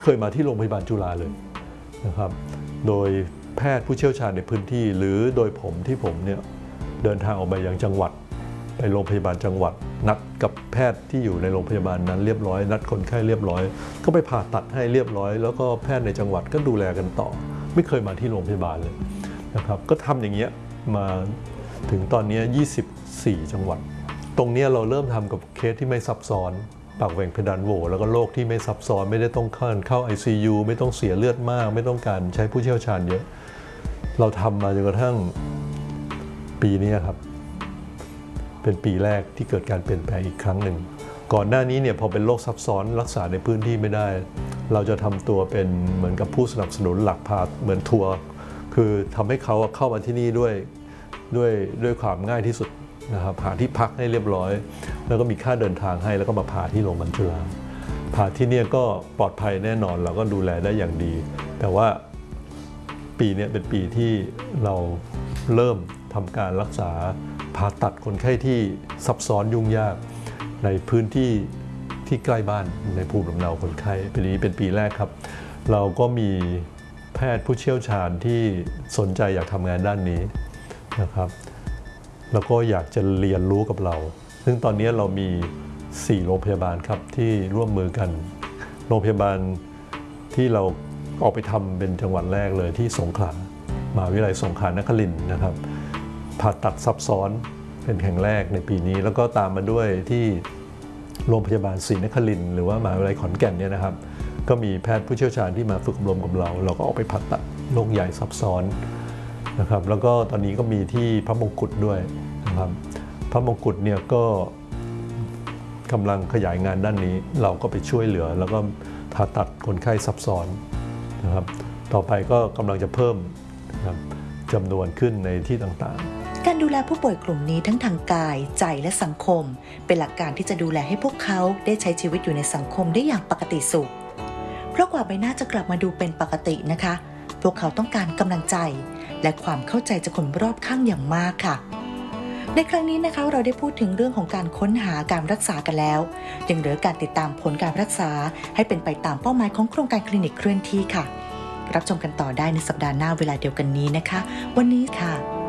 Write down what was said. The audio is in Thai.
เคยมาที่โรงพยาบาลจุฬาเลยนะครับโดยแพทย์ผู้เชี่ยวชาญในพื้นที่หรือโดยผมเนี่ยเดินทางออกไปยังจังหวัดไปโรงพยาบาลจังหวัดนัดกับแพทย์ที่อยู่ในโรงพยาบาลนั้นเรียบร้อยนัดคนไข้เรียบร้อยก็ไปผ่าตัดให้เรียบร้อยแล้วก็แพทย์ในจังหวัดก็ดูแลกันต่อไม่เคยมาที่โรงพยาบาลเลยนะครับก็ทำอย่างเงี้ยมาถึงตอนนี้24 จังหวัดตรงนี้เราเริ่มทำกับเคสที่ไม่ซับซ้อนปากแหว่งเพดานโหวแล้วก็โรคที่ไม่ซับซ้อนไม่ได้ต้องเข้า ICU ไม่ต้องเสียเลือดมากไม่ต้องการใช้ผู้เชี่ยวชาญเยอะเราทำมาจนกระทั่งปีนี้ครับเป็นปีแรกที่เกิดการเปลี่ยนแปลงอีกครั้งหนึ่งก่อนหน้านี้เนี่ยพอเป็นโรคซับซ้อนรักษาในพื้นที่ไม่ได้เราจะทำตัวเป็นเหมือนกับผู้สนับสนุนหลักพาเหมือนทัวร์คือทำให้เขาเข้ามาที่นี่ด้วยความง่ายที่สุดนะครับหาที่พักให้เรียบร้อยแล้วก็มีค่าเดินทางให้แล้วก็มาผ่าที่โรงพยาบาลจุฬาผ่าที่นี่ก็ปลอดภัยแน่นอนเราก็ดูแลได้อย่างดีแต่ว่าปีนี้เป็นปีที่เราเริ่มทำการรักษาผ่าตัดคนไข้ที่ซับซ้อนยุ่งยากในพื้นที่ที่ใกล้บ้านในภูมิลำเนาคนไข้ปีนี้เป็นปีแรกครับเราก็มีแพทย์ผู้เชี่ยวชาญที่สนใจอยากทำงานด้านนี้นะครับแล้วก็อยากจะเรียนรู้กับเราซึ่งตอนนี้เรามี4โรงพยาบาลครับที่ร่วมมือกันโรงพยาบาลที่เราออกไปทำเป็นจังหวัดแรกเลยที่สงขลามหาวิทยาลัยสงขลานครินทร์นะครับผ่าตัดซับซ้อนเป็นแห่งแรกในปีนี้แล้วก็ตามมาด้วยที่โรงพยาบาลศรีนครินทร์หรือว่ามหาวิทยาลัยขอนแก่นเนี่ยนะครับก็มีแพทย์ผู้เชี่ยวชาญที่มาฝึกอบรมกับเราก็ออกไปผ่าตัดโรคใหญ่ซับซ้อนนะครับแล้วก็ตอนนี้ก็มีที่พระมงกุฎด้วยนะครับพระมงกุฎเนี่ยก็กำลังขยายงานด้านนี้เราก็ไปช่วยเหลือแล้วก็ผ่าตัดคนไข้ซับซ้อนนะครับต่อไปก็กำลังจะเพิ่มนะครับจำนวนขึ้นในที่ต่างๆการดูแลผู้ป่วยกลุ่มนี้ทั้งทางกายใจและสังคมเป็นหลักการที่จะดูแลให้พวกเขาได้ใช้ชีวิตอยู่ในสังคมได้อย่างปกติสุขเพราะกว่าใบหน้าจะกลับมาดูเป็นปกตินะคะพวกเขาต้องการกำลังใจและความเข้าใจจากคนรอบข้างอย่างมากค่ะในครั้งนี้นะคะเราได้พูดถึงเรื่องของการค้นหาการรักษากันแล้วยังเหลือการติดตามผลการรักษาให้เป็นไปตามเป้าหมายของโครงการคลินิกเคลื่อนที่ค่ะรับชมกันต่อได้ในสัปดาห์หน้าเวลาเดียวกันนี้นะคะวันนี้ค่ะ